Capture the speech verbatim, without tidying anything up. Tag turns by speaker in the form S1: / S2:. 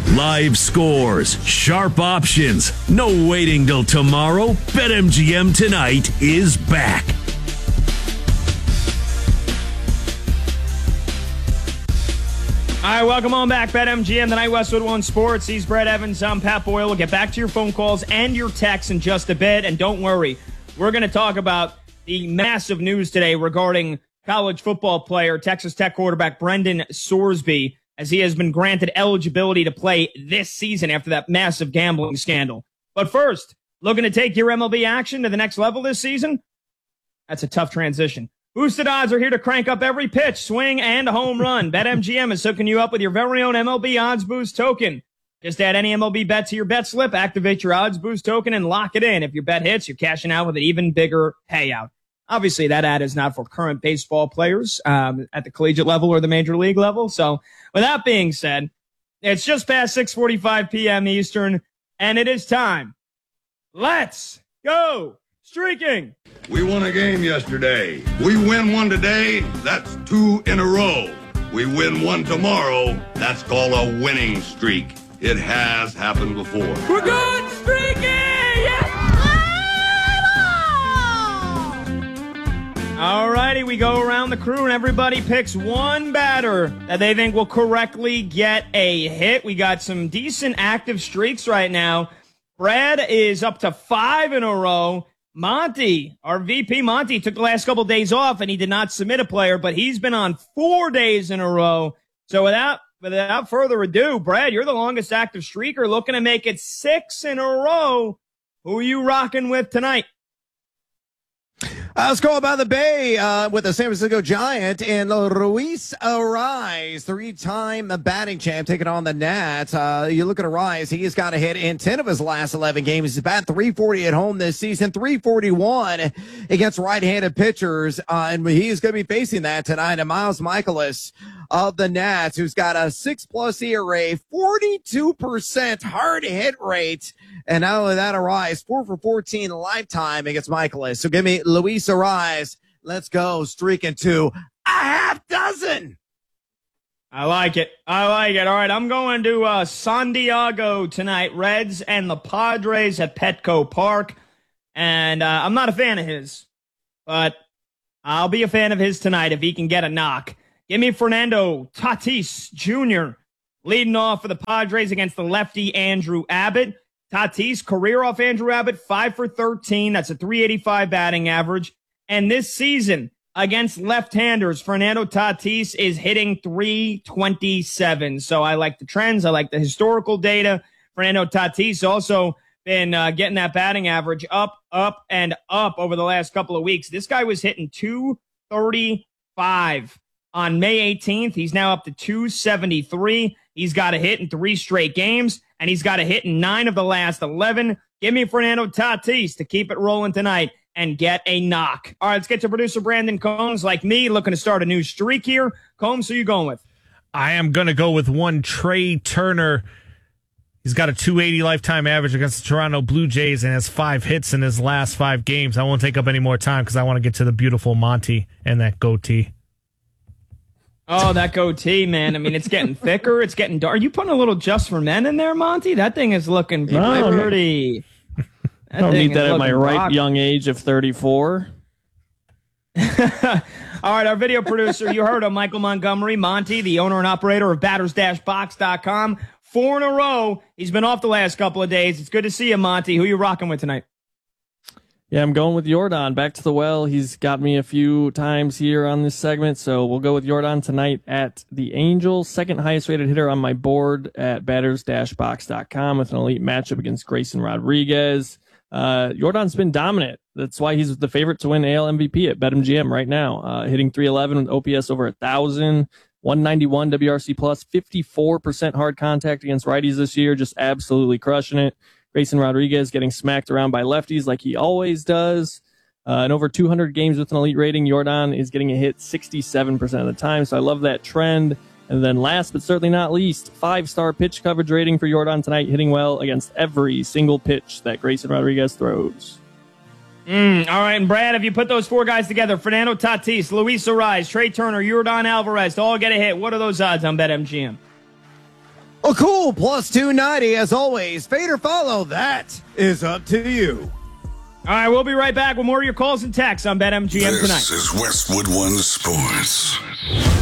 S1: Live scores, sharp options, no waiting till tomorrow. BetMGM Tonight is back.
S2: All right, welcome on back. BetMGM Tonight, Westwood One Sports. He's Brett Evans. I'm Pat Boyle. We'll get back to your phone calls and your texts in just a bit. And don't worry, we're going to talk about the massive news today regarding college football player, Texas Tech quarterback Brendan Sorsby, as he has been granted eligibility to play this season after that massive gambling scandal. But first, looking to take your M L B action to the next level this season? That's a tough transition. Boosted odds are here to crank up every pitch, swing, and home run. BetMGM is hooking you up with your very own M L B Odds Boost token. Just add any M L B bet to your bet slip, activate your Odds Boost token, and lock it in. If your bet hits, you're cashing out with an even bigger payout. Obviously, that ad is not for current baseball players um, at the collegiate level or the major league level. So with that being said, it's just past six forty-five p.m. Eastern, and it is time. Let's go streaking.
S3: We won a game yesterday. We win one today, that's two in a row. We win one tomorrow, that's called a winning streak. It has happened before.
S2: We're good streaking! Yes! All righty, we go around the crew and everybody picks one batter that they think will correctly get a hit. We got some decent active streaks right now. Brad is up to five in a row. Monty, our V P Monty, took the last couple days off and he did not submit a player, but he's been on four days in a row. So without without further ado, Brad, you're the longest active streaker, looking to make it six in a row. Who are you rocking with tonight?
S4: Uh, let's go about the Bay uh, with the San Francisco Giant and Luis Arraez, three-time batting champ, taking on the Nats. Uh, you look at Arraez, he has got a hit in ten of his last eleven games. He's batting three forty at home this season, three forty-one against right-handed pitchers, uh, and he is going to be facing that tonight. And Miles Michaelis of the Nats, who's got a six-plus E R A, forty-two percent hard hit rate. And not only that, Arraez, four for fourteen lifetime against Michaelis. So give me Luis Arraez. Let's go, streaking to a half dozen.
S2: I like it. I like it. All right, I'm going to uh, San Diego tonight. Reds and the Padres at Petco Park. And uh, I'm not a fan of his, but I'll be a fan of his tonight if he can get a knock. Give me Fernando Tatis Junior leading off for the Padres against the lefty Andrew Abbott. Tatis, career off Andrew Abbott, five for thirteen. That's a three eighty-five batting average. And this season, against left-handers, Fernando Tatis is hitting three twenty-seven. So I like the trends. I like the historical data. Fernando Tatis also been uh, getting that batting average up, up, and up over the last couple of weeks. This guy was hitting two thirty-five on May eighteenth. He's now up to two seventy-three. He's got a hit in three straight games, and he's got a hit in nine of the last eleven. Give me Fernando Tatis to keep it rolling tonight and get a knock. All right, let's get to producer Brandon Combs, like me, looking to start a new streak here. Combs, who you going with?
S5: I am going to go with one Trey Turner. He's got a two eighty lifetime average against the Toronto Blue Jays and has five hits in his last five games. I won't take up any more time because I want to get to the beautiful Monty and that goatee.
S2: Oh, that goatee, man. I mean, it's getting thicker. It's getting dark. Are you putting a little Just for Men in there, Monty? That thing is looking
S6: no,
S2: pretty.
S6: I don't need that at my ripe rock. young age of thirty-four.
S2: All right, our video producer, you heard him, Michael Montgomery, Monty, the owner and operator of batters dash box dot com. Four in a row. He's been off the last couple of days. It's good to see you, Monty. Who you rocking with tonight?
S6: Yeah, I'm going with Jordan. Back to the well. He's got me a few times here on this segment, so we'll go with Jordan tonight at the Angels. Second highest rated hitter on my board at batters dash box dot com with an elite matchup against Grayson Rodriguez. Uh, Jordan's been dominant. That's why he's the favorite to win A L M V P at BetMGM right now. Uh, hitting three eleven with O P S over one thousand, one ninety-one W R C plus, fifty-four percent hard contact against righties this year, just absolutely crushing it. Grayson Rodriguez getting smacked around by lefties like he always does. Uh, in over two hundred games with an elite rating, Jordan is getting a hit sixty-seven percent of the time, so I love that trend. And then last but certainly not least, five-star pitch coverage rating for Jordan tonight, hitting well against every single pitch that Grayson Rodriguez throws.
S2: Mm, all right, and Brad, if you put those four guys together, Fernando Tatis, Luis Arraez, Trey Turner, Jordan Alvarez, to all get a hit, what are those odds on BetMGM?
S4: Oh, cool. Plus two ninety as always. Fade or follow, that is up to you.
S2: All right, we'll be right back with more of your calls and texts on BetMGM tonight.
S7: This is Westwood One Sports.